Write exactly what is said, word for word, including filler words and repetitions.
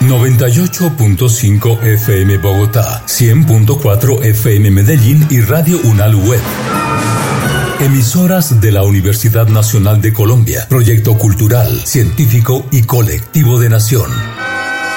noventa y ocho punto cinco F M Bogotá, cien punto cuatro F M Medellín y Radio Unal Web. Emisoras de la Universidad Nacional de Colombia, proyecto cultural, científico y colectivo de nación.